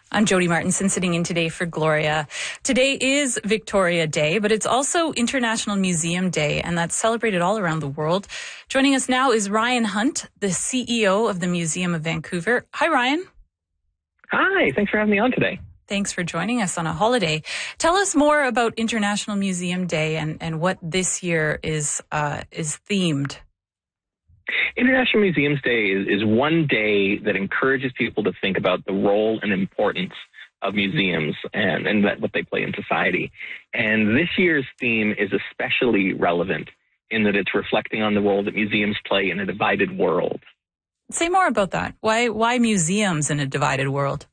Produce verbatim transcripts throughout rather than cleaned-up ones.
I'm Jody Martinson, sitting in today for Gloria. Today is Victoria Day, but it's also International Museum Day, and that's celebrated all around the world. Joining us now is Ryan Hunt, the C E O of the Museum of Vancouver. Hi, Ryan. Hi, thanks for having me on today. Thanks for joining us on a holiday. Tell us more about International Museum Day and, and what this year is uh, is themed. International Museums Day is, is one day that encourages people to think about the role and importance of museums and, and that, what they play in society. And this year's theme is especially relevant in that it's reflecting on the role that museums play in a divided world. Say more about that. Why, why museums in a divided world?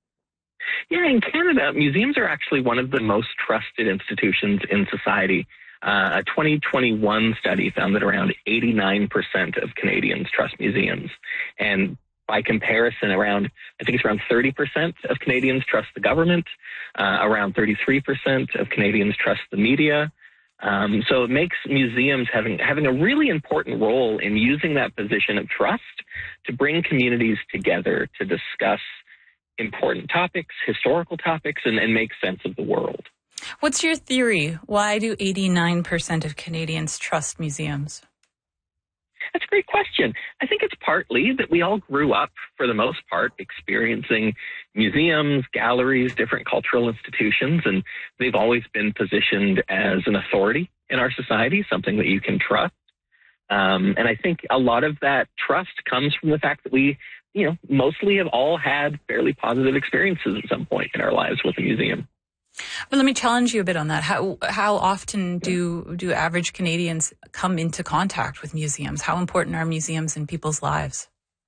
Yeah, in Canada, museums are actually one of the most trusted institutions in society. Uh, a twenty twenty-one study found that around eighty-nine percent of Canadians trust museums. And by comparison, around, I think it's around thirty percent of Canadians trust the government, uh, around thirty-three percent of Canadians trust the media. Um, so it makes museums having, having a really important role in using that position of trust to bring communities together to discuss important topics, historical topics, and, and make sense of the world. What's your theory? Why do eighty-nine percent of Canadians trust museums? That's a great question. I think it's partly that we all grew up, for the most part, experiencing museums, galleries, different cultural institutions, and they've always been positioned as an authority in our society, something that you can trust. Um, and I think a lot of that trust comes from the fact that we, you know, mostly have all had fairly positive experiences at some point in our lives with a museum. Well, let me challenge you a bit on that. How how often do do average Canadians come into contact with museums? How important are museums in people's lives?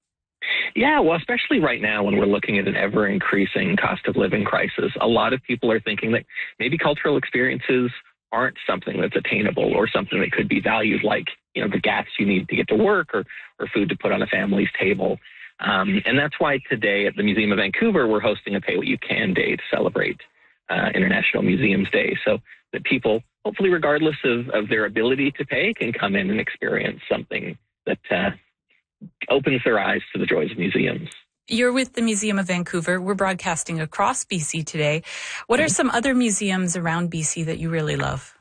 Yeah, well, especially right now when we're looking at an ever-increasing cost of living crisis, a lot of people are thinking that maybe cultural experiences aren't something that's attainable or something that could be valued like, you know, the gas you need to get to work or, or food to put on a family's table. Um, and that's why today at the Museum of Vancouver, we're hosting a Pay What You Can Day to celebrate Uh, International Museums Day, so that people, hopefully regardless of, of their ability to pay, can come in and experience something that uh, opens their eyes to the joys of museums. You're with the Museum of Vancouver. We're broadcasting across B C today. What are some other museums around B C that you really love?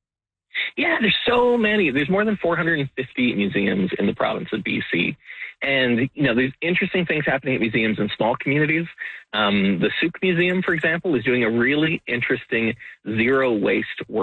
Yeah, there's so many. There's more than four hundred fifty museums in the province of B C. And, you know, there's interesting things happening at museums in small communities. Um, the Souk Museum, for example, is doing a really interesting zero waste work